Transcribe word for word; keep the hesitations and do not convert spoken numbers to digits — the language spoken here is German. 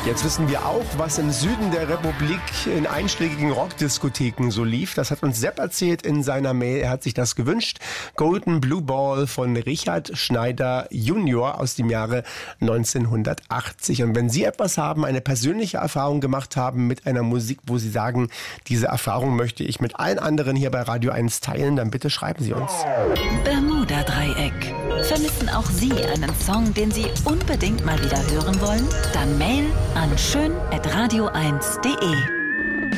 Jetzt wissen wir auch, was im Süden der Republik in einschlägigen Rockdiskotheken so lief. Das hat uns Sepp erzählt in seiner Mail. Er hat sich das gewünscht. Golden Blue Ball von Richard Schneider Junior aus dem Jahre neunzehnhundertachtzig. Und wenn Sie etwas haben, eine persönliche Erfahrung gemacht haben mit einer Musik, wo Sie sagen, diese Erfahrung möchte ich mit allen anderen hier bei Radio eins teilen, dann bitte schreiben Sie uns. Bermuda-Dreieck. Vermissen auch Sie einen Song, den Sie unbedingt mal wieder hören wollen? Dann mail an schön at radio eins punkt de.